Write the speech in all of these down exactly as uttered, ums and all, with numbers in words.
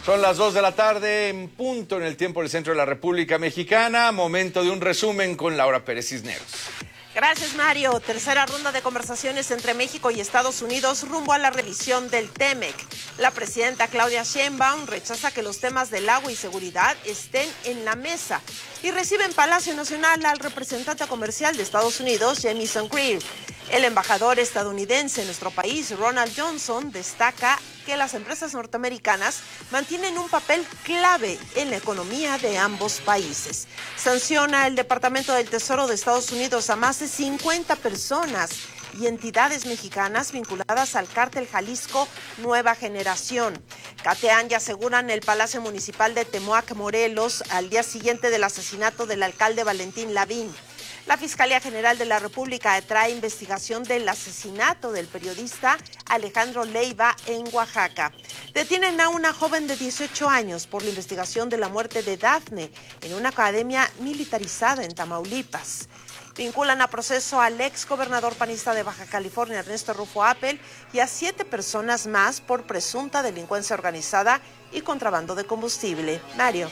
Son las dos de la tarde en punto en el tiempo del centro de la República Mexicana. Momento de un resumen con Laura Pérez Cisneros. Gracias, Mario. Tercera ronda de conversaciones entre México y Estados Unidos rumbo a la revisión del TEMEC. La presidenta Claudia Sheinbaum rechaza que los temas del agua y seguridad estén en la mesa y recibe en Palacio Nacional al representante comercial de Estados Unidos, Jamieson Greer. El embajador estadounidense en nuestro país, Ronald Johnson, destaca que las empresas norteamericanas mantienen un papel clave en la economía de ambos países. Sanciona el Departamento del Tesoro de Estados Unidos a más de cincuenta personas y entidades mexicanas vinculadas al cártel Jalisco Nueva Generación. Catean y aseguran el Palacio Municipal de Temoac, Morelos, al día siguiente del asesinato del alcalde Valentín Lavín. La Fiscalía General de la República trae investigación del asesinato del periodista Alejandro Leiva en Oaxaca. Detienen a una joven de dieciocho años por la investigación de la muerte de Dafne en una academia militarizada en Tamaulipas. Vinculan a proceso al ex gobernador panista de Baja California, Ernesto Rufo Appel, y a siete personas más por presunta delincuencia organizada y contrabando de combustible. Mario.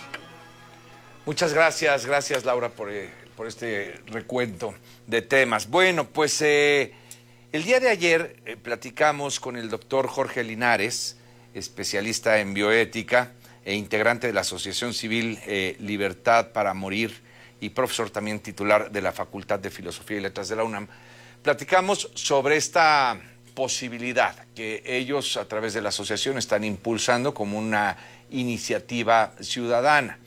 Muchas gracias, gracias Laura por... Eh... por este recuento de temas. Bueno, pues eh, el día de ayer eh, platicamos con el doctor Jorge Linares, especialista en bioética e integrante de la Asociación Civil eh, Libertad para Morir y profesor también titular de la Facultad de Filosofía y Letras de la UNAM. Platicamos sobre esta posibilidad que ellos a través de la asociación están impulsando como una iniciativa ciudadana.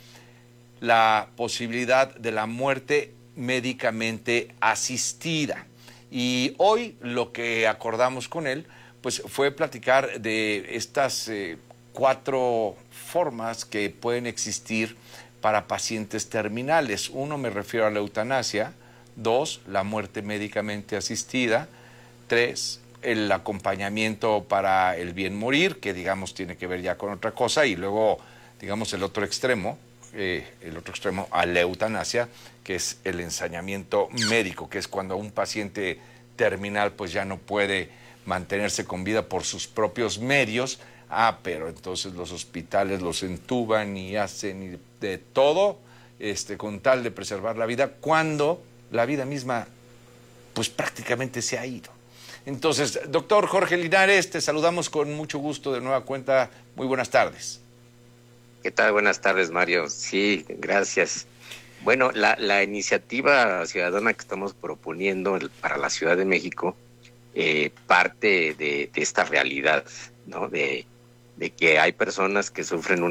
La posibilidad de la muerte médicamente asistida. Y hoy lo que acordamos con él pues fue platicar de estas eh, cuatro formas que pueden existir para pacientes terminales. Uno, me refiero a la eutanasia. Dos, la muerte médicamente asistida. Tres, el acompañamiento para el bien morir, que digamos tiene que ver ya con otra cosa. Y luego, digamos, el otro extremo, Eh, el otro extremo a la eutanasia, que es el ensañamiento médico, que es cuando un paciente terminal pues ya no puede mantenerse con vida por sus propios medios. Ah, pero entonces los hospitales los entuban y hacen de todo este, con tal de preservar la vida, cuando la vida misma pues prácticamente se ha ido. Entonces, doctor Jorge Linares, te saludamos con mucho gusto de nueva cuenta. Muy buenas tardes. ¿Qué tal? Buenas tardes, Mario. Sí, gracias. Bueno, la, la iniciativa ciudadana que estamos proponiendo para la Ciudad de México eh, parte de, de esta realidad, ¿no? De, de que hay personas que sufren una